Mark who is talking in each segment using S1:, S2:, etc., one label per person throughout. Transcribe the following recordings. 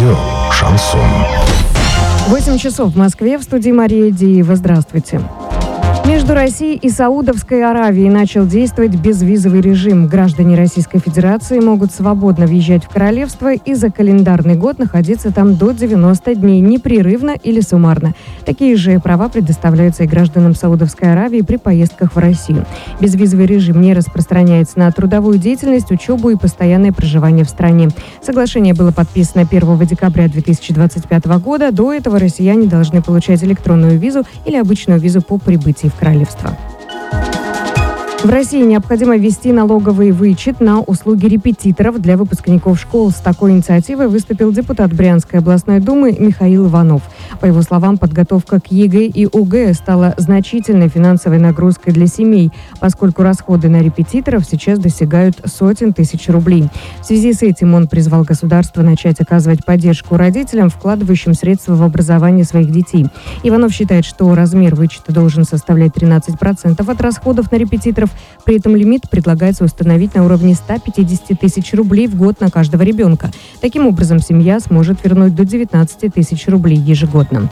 S1: Радио «Шансон».
S2: 8 часов в Москве, в студии Мария Деева. Здравствуйте. Между Россией и Саудовской Аравией начал действовать безвизовый режим. Граждане Российской Федерации могут свободно въезжать в королевство и за календарный год находиться там до 90 дней, непрерывно или суммарно. Такие же права предоставляются и гражданам Саудовской Аравии при поездках в Россию. Безвизовый режим не распространяется на трудовую деятельность, учебу и постоянное проживание в стране. Соглашение было подписано 1 декабря 2025 года. До этого россияне должны получать электронную визу или обычную визу по прибытии в королевство. В России необходимо ввести налоговый вычет на услуги репетиторов для выпускников школ. С такой инициативой выступил депутат Брянской областной думы Михаил Иванов. По его словам, подготовка к ЕГЭ и ОГЭ стала значительной финансовой нагрузкой для семей, поскольку расходы на репетиторов сейчас достигают сотен тысяч рублей. В связи с этим он призвал государство начать оказывать поддержку родителям, вкладывающим средства в образование своих детей. Иванов считает, что размер вычета должен составлять 13% от расходов на репетиторов. При этом лимит предлагается установить на уровне 150 тысяч рублей в год на каждого ребенка. Таким образом, семья сможет вернуть до 19 тысяч рублей ежегодно.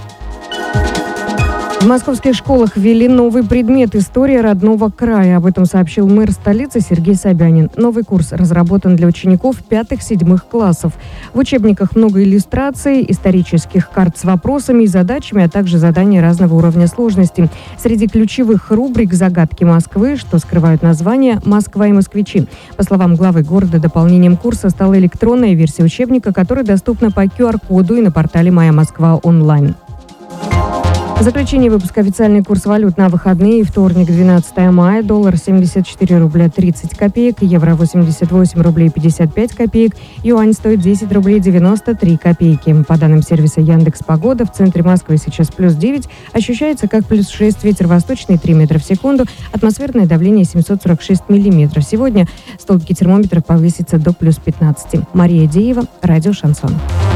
S2: В московских школах ввели новый предмет «История родного края». Об этом сообщил мэр столицы Сергей Собянин. Новый курс разработан для учеников 5-7 классов. В учебниках много иллюстраций, исторических карт с вопросами и задачами, а также задания разного уровня сложности. Среди ключевых рубрик «Загадки Москвы», что скрывают названия «Москва и москвичи». По словам главы города, дополнением курса стала электронная версия учебника, которая доступна по QR-коду и на портале «Моя Москва онлайн». Заключение выпуска. Официальный курс валют на выходные. Вторник, 12 мая. Доллар 74 рубля 30 копеек. Евро 88 рублей 55 копеек. Юань стоит 10 рублей 93 копейки. По данным сервиса Яндекс.Погода, в центре Москвы сейчас плюс 9. Ощущается как плюс 6. Ветер восточный 3 метра в секунду. Атмосферное давление 746 миллиметров. Сегодня столбики термометров повысятся до плюс 15. Мария Деева, радио «Шансон».